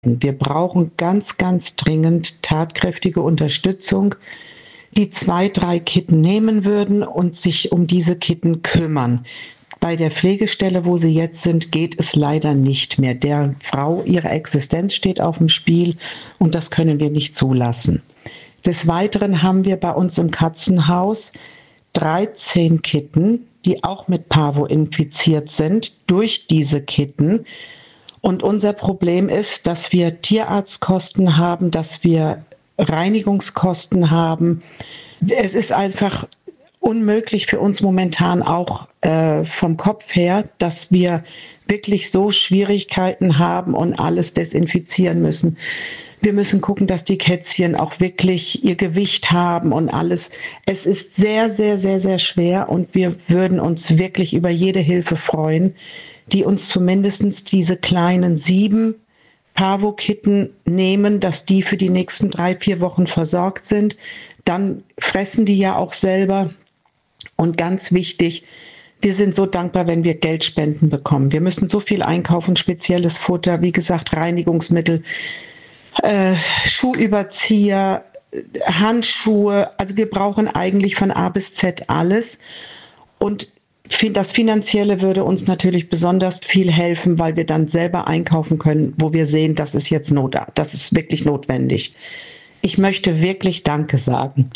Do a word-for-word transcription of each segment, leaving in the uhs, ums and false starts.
Wir brauchen ganz, ganz dringend tatkräftige Unterstützung, die zwei, drei Kitten nehmen würden und sich um diese Kitten kümmern. Bei der Pflegestelle, wo sie jetzt sind, geht es leider nicht mehr. Der Frau, ihre Existenz steht auf dem Spiel und das können wir nicht zulassen. Des Weiteren haben wir bei uns im Katzenhaus dreizehn Kitten, die auch mit Parvo infiziert sind durch diese Kitten. Und unser Problem ist, dass wir Tierarztkosten haben, dass wir Reinigungskosten haben. Es ist einfach unmöglich für uns momentan auch äh, vom Kopf her, dass wir wirklich so Schwierigkeiten haben und alles desinfizieren müssen. Wir müssen gucken, dass die Kätzchen auch wirklich ihr Gewicht haben und alles. Es ist sehr, sehr, sehr, sehr schwer und wir würden uns wirklich über jede Hilfe freuen, die uns zumindest diese kleinen sieben Parvo-Kitten nehmen, dass die für die nächsten drei, vier Wochen versorgt sind. Dann fressen die ja auch selber. Und ganz wichtig, wir sind so dankbar, wenn wir Geldspenden bekommen. Wir müssen so viel einkaufen, spezielles Futter, wie gesagt, Reinigungsmittel, äh, Schuhüberzieher, Handschuhe. Also wir brauchen eigentlich von A bis Z alles. Und das Finanzielle würde uns natürlich besonders viel helfen, weil wir dann selber einkaufen können, wo wir sehen, das ist jetzt not, das ist wirklich notwendig. Ich möchte wirklich Danke sagen.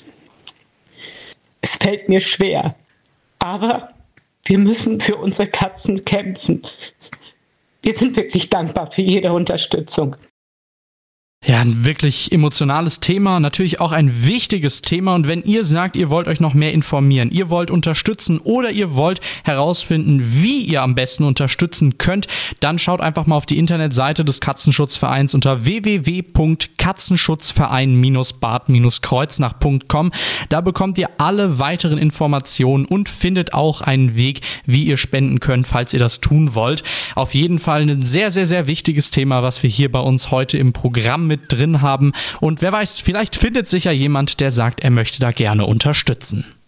Es fällt mir schwer, aber wir müssen für unsere Katzen kämpfen. Wir sind wirklich dankbar für jede Unterstützung. Ja, ein wirklich emotionales Thema, natürlich auch ein wichtiges Thema. Und wenn ihr sagt, ihr wollt euch noch mehr informieren, ihr wollt unterstützen oder ihr wollt herausfinden, wie ihr am besten unterstützen könnt, dann schaut einfach mal auf die Internetseite des Katzenschutzvereins unter w w w punkt katzenschutzverein bad kreuznach punkt com. Da bekommt ihr alle weiteren Informationen und findet auch einen Weg, wie ihr spenden könnt, falls ihr das tun wollt. Auf jeden Fall ein sehr, sehr, sehr wichtiges Thema, was wir hier bei uns heute im Programm mit drin haben. Und wer weiß, vielleicht findet sich ja jemand, der sagt, er möchte da gerne unterstützen.